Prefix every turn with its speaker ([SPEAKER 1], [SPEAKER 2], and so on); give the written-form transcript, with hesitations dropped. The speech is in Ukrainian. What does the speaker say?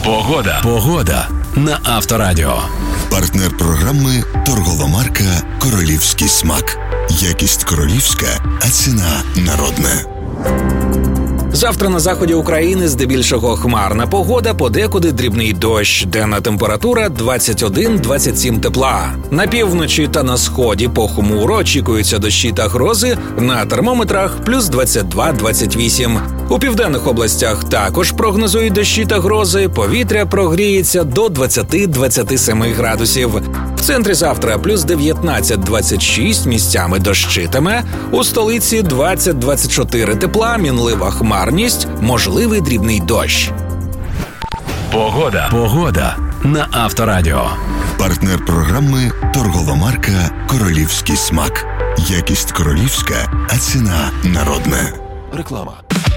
[SPEAKER 1] Погода на Авторадіо.
[SPEAKER 2] Партнер програми торгова марка «Королівський смак». Якість королівська, а ціна народна.
[SPEAKER 3] Завтра на заході України здебільшого хмарна погода, подекуди дрібний дощ, денна температура 21-27 тепла. На півночі та на сході похмуро очікуються дощі та грози, на термометрах плюс 22-28. У південних областях також прогнозують дощі та грози, повітря прогріється до 20-27 градусів. В центрі завтра плюс 19-26, місцями дощитиме, у столиці 20-24 тепла, мінлива хмарність, можливий дрібний дощ.
[SPEAKER 1] Погода на Авторадіо.
[SPEAKER 2] Партнер програми торгова марка «Королівський смак». Якість королівська, а ціна народна.
[SPEAKER 1] Реклама.